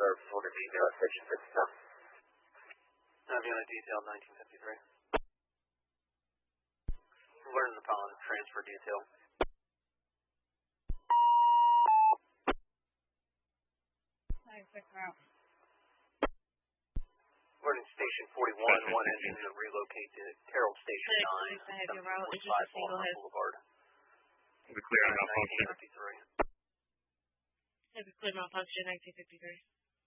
for section 57. Aviona detail 1953. Learning upon transfer detail. Learning station 41, one engine to relocate to Carroll Station 9, 745 Walnut Boulevard. The clear malfunction. 1953. Have a clear malfunction 1953.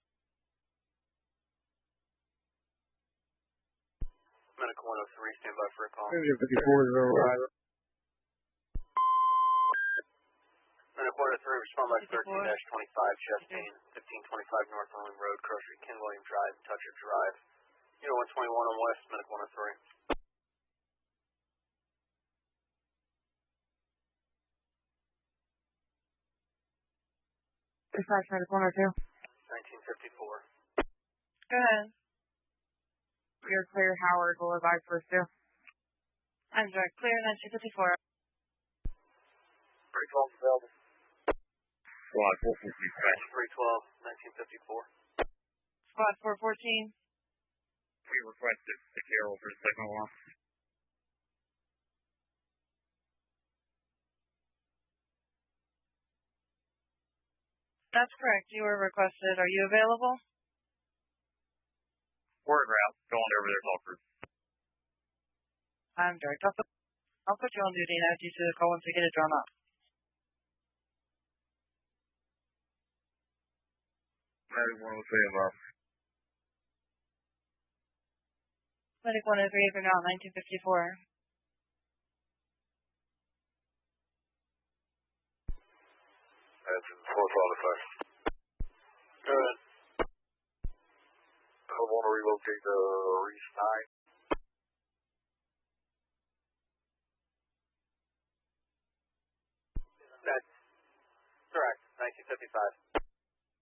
Medical 103, stand by for a call. 54 is over. Medical 103, respond by 13-25, Chastain, 1525 North Island Road, Grocery, Ken William Drive, Toucher Drive. 121 on West, Medical 103. Dispatch Medical 102. 1954. Go ahead. You're clear, Howard. Will advise first two. I'm direct clear, 1954. 312 available. Squad 414. 312, 1954. Squad 414. We requested the Carroll for the second one. That's correct. You were requested. Are you available? We're en route. Going over there, talk through. I'm direct. I'll put you on duty and add you to the call once we get it drawn up. Medic 103 above. Medic 103 for now, 1954. That's 445. Go ahead. I want to relocate the Reese 9. That's correct, 1955.